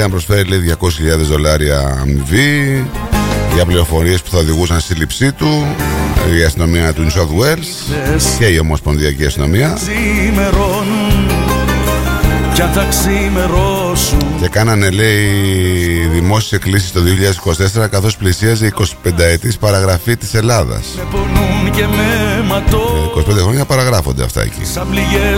είχαν προσφέρει, λέει, $200.000 αμοιβή για πληροφορίες που θα οδηγούσαν στη σύλληψή του, η αστυνομία του New South Wales και η Ομοσπονδιακή Αστυνομία. Και κάνανε, λέει, δημόσιες εκκλήσεις το 2024, καθώς πλησίαζε η 25ετής παραγραφή της Ελλάδας. 25 χρόνια παραγράφονται αυτά εκεί.